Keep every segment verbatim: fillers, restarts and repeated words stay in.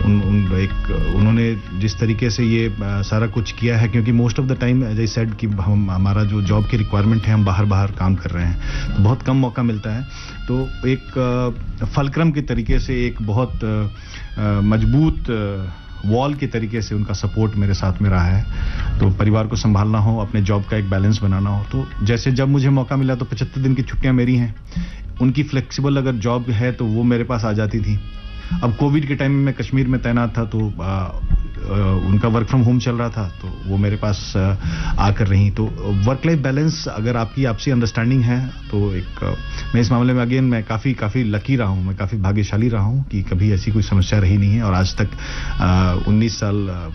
उन, उन एक उन्होंने जिस तरीके से ये सारा कुछ किया है, क्योंकि most of the time as I said कि हम हमारा जो जॉब की रिक्वायरमेंट है, हम बाहर बाहर काम कर रहे हैं, तो बहुत कम मौका मिलता है। तो एक फलक्रम के तरीके से एक बहुत मजबूत वॉल के तरीके से उनका सपोर्ट मेरे साथ में रहा है। तो परिवार को संभालना हो, अपने जॉब का एक बैलेंस बनाना हो, तो जैसे जब मुझे मौका मिला तो पचहत्तर दिन की छुट्टियां मेरी हैं, उनकी फ्लेक्सिबल अगर जॉब है तो वो मेरे पास आ जाती थी। अब कोविड के टाइम में मैं कश्मीर में तैनात था, तो आ, आ, उनका वर्क फ्रॉम होम चल रहा था, तो वो मेरे पास आ, आकर रही। तो वर्क लाइफ बैलेंस अगर आपकी आपसी अंडरस्टैंडिंग है तो एक आ, मैं इस मामले में अगेन मैं काफ़ी काफ़ी लकी रहा हूँ, मैं काफ़ी भाग्यशाली रहा हूँ कि कभी ऐसी कोई समस्या रही नहीं है। और आज तक उन्नीस साल आ,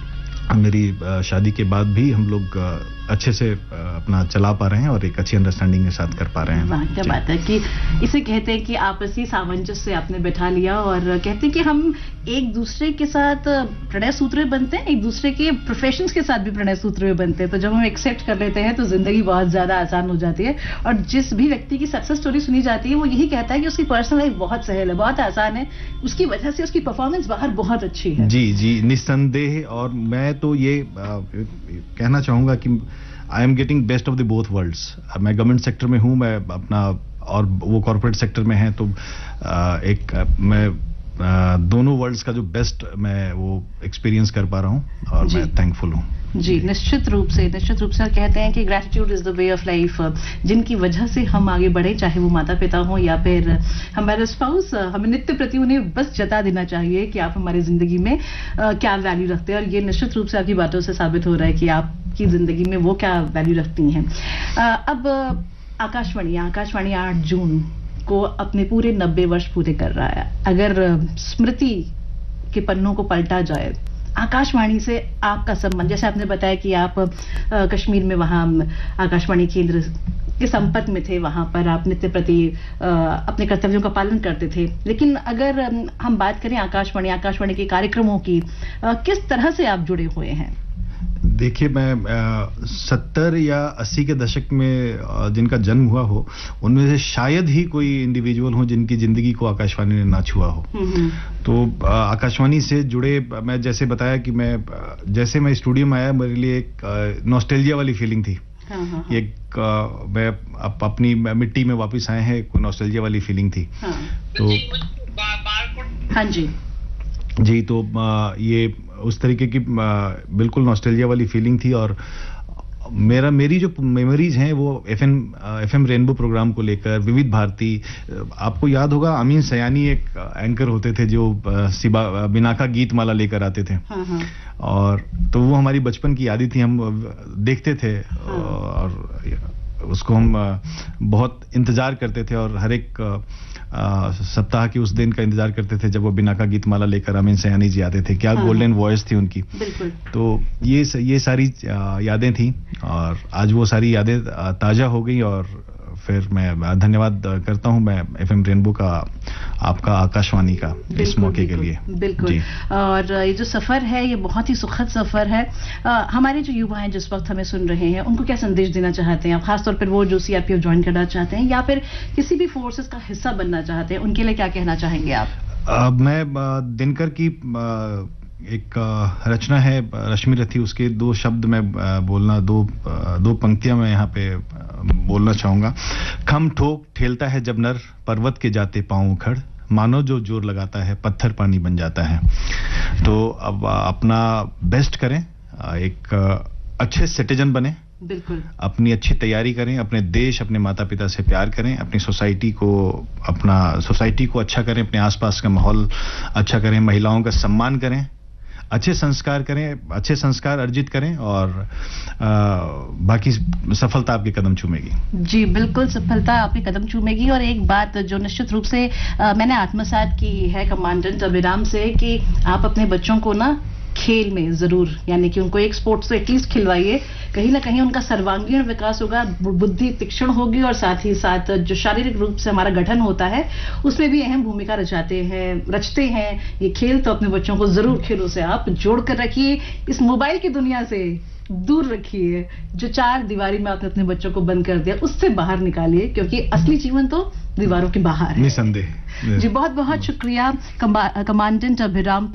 मेरी शादी के बाद भी हम लोग अच्छे से अपना चला पा रहे हैं और एक अच्छी अंडरस्टैंडिंग के साथ कर पा रहे हैं। वाह, क्या बात है कि इसे कहते हैं कि आपसी सामंजस्य आपने बैठा लिया, और कहते हैं कि हम एक दूसरे के साथ प्रणय सूत्र बनते हैं, एक दूसरे के प्रोफेशंस के साथ भी प्रणय सूत्र बनते हैं। तो जब हम एक्सेप्ट कर लेते हैं तो जिंदगी बहुत ज्यादा आसान हो जाती है। और जिस भी व्यक्ति की सक्सेस स्टोरी सुनी जाती है वो यही कहता है कि उसकी पर्सनल लाइफ बहुत सहल है, बहुत आसान है, उसकी वजह से उसकी परफॉर्मेंस बाहर बहुत अच्छी है। जी जी, निस्संदेह। और मैं तो ये आ, कहना चाहूंगा कि I am getting best of the both worlds. मैं गवर्नमेंट सेक्टर में हूं, मैं अपना, और वो कॉर्पोरेट सेक्टर में है, तो आ, एक मैं आ, दोनों वर्ल्ड्स का जो बेस्ट मैं वो एक्सपीरियंस कर पा रहा हूं और मैं थैंकफुल हूं। जी, निश्चित रूप से निश्चित रूप से कहते हैं कि gratitude is the way of life, जिनकी वजह से हम आगे बढ़े, चाहे वो माता पिता हो या फिर हमारे स्पाउस, हमें नित्य प्रति उन्हें बस जता देना चाहिए कि आप हमारी जिंदगी में आ, क्या वैल्यू रखते हैं। और ये निश्चित रूप से आपकी बातों से साबित हो रहा है कि आपकी जिंदगी में वो क्या वैल्यू रखती हैं। आ, अब आकाशवाणी आकाशवाणी आठ जून को अपने पूरे नब्बे वर्ष पूरे कर रहा है। अगर स्मृति के पन्नों को पलटा जाए, आकाशवाणी से आपका संबंध, जैसे आपने बताया कि आप आ, कश्मीर में वहां आकाशवाणी केंद्र के संपर्क में थे, वहां पर आप नित्य प्रति आ, अपने कर्तव्यों का पालन करते थे, लेकिन अगर हम बात करें आकाशवाणी आकाशवाणी के कार्यक्रमों की, आ, किस तरह से आप जुड़े हुए हैं? देखिए, मैं सत्तर या अस्सी के दशक में जिनका जन्म हुआ हो, उनमें से शायद ही कोई इंडिविजुअल हो जिनकी जिंदगी को आकाशवाणी ने ना छुआ हो। तो आकाशवाणी से जुड़े, मैं जैसे बताया कि मैं जैसे मैं स्टूडियो में आया, मेरे लिए एक नॉस्टैल्जिया वाली फीलिंग थी। हाँ, हाँ, हाँ। एक मैं अप, अपनी मिट्टी में वापस आए हैं, नॉस्टैल्जिया वाली फीलिंग थी। हाँ। तो हाँ जी जी, तो ये उस तरीके की बिल्कुल नॉस्टैल्जिया वाली फीलिंग थी। और मेरा मेरी जो मेमोरीज हैं वो एफएम एफएम रेनबो प्रोग्राम को लेकर, विविध भारती, आपको याद होगा अमीन सयानी एक एंकर होते थे जो सिबा बिनाका गीत माला लेकर आते थे। हाँ हाँ। और तो वो हमारी बचपन की यादें थी, हम देखते थे। हाँ। और उसको हम बहुत इंतजार करते थे और हर एक सप्ताह के उस दिन का इंतजार करते थे जब वो बिनाका गीत माला लेकर अमीन सयानी जी आते थे। क्या हाँ, गोल्डन वॉइस थी उनकी। बिल्कुल। तो ये ये सारी यादें थी और आज वो सारी यादें ताजा हो गई। और फिर मैं धन्यवाद करता हूं मैं एफएम रेनबो का, आपका, आकाशवाणी का इस मौके के लिए। बिल्कुल। और ये जो सफर है ये बहुत ही सुखद सफर है। आ, हमारे जो युवा हैं जिस वक्त हमें सुन रहे हैं, उनको क्या संदेश देना चाहते हैं, खासतौर पर वो जो सीआरपीएफ ज्वाइन करना चाहते हैं या फिर किसी भी फोर्सेस का हिस्सा बनना चाहते हैं, उनके लिए क्या कहना चाहेंगे आप? आ, मैं दिनकर की आ, एक रचना है रश्मि रथी, उसके दो शब्द मैं बोलना, दो दो पंक्तियां मैं यहाँ पे बोलना चाहूंगा। खम ठोक ठेलता है जब नर, पर्वत के जाते पांव उखड़, मानो जो जोर लगाता है पत्थर पानी बन जाता है। तो अब अपना बेस्ट करें, एक अच्छे सिटीजन बने, बिल्कुल अपनी अच्छी तैयारी करें, अपने देश, अपने माता पिता से प्यार करें, अपनी सोसाइटी को अपना सोसाइटी को अच्छा करें, अपने आसपास का माहौल अच्छा करें, महिलाओं का सम्मान करें, अच्छे संस्कार करें, अच्छे संस्कार अर्जित करें और आ, बाकी सफलता आपके कदम चूमेगी। जी बिल्कुल, सफलता आपके कदम चूमेगी। और एक बात जो निश्चित रूप से आ, मैंने आत्मसात की है कमांडेंट अभिराम से कि आप अपने बच्चों को ना खेल में जरूर, यानी कि उनको एक स्पोर्ट्स तो एटलीस्ट खिलवाइए, कहीं ना कहीं उनका सर्वांगीण विकास होगा, बुद्धि तीक्ष्ण होगी और साथ ही साथ जो शारीरिक रूप से हमारा गठन होता है उसमें भी अहम भूमिका रचाते हैं रचते हैं ये खेल। तो अपने बच्चों को जरूर खेलों से आप जोड़ कर रखिए, इस मोबाइल की दुनिया से दूर रखिए, जो चार दीवारी में आपने अपने बच्चों को बंद कर दिया उससे बाहर निकालिए, क्योंकि असली जीवन तो दीवारों के बाहर है। निसंदेह। जी बहुत बहुत शुक्रिया कमांडेंट अभिराम।